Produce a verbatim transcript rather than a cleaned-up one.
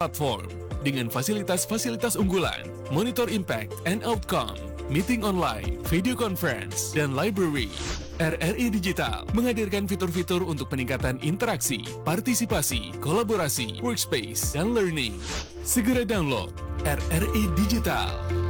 platform dengan fasilitas-fasilitas unggulan, monitor impact and outcome, meeting online, video conference, dan library. R R I Digital menghadirkan fitur-fitur untuk peningkatan interaksi, partisipasi, kolaborasi, workspace, dan learning. Segera download R R I Digital.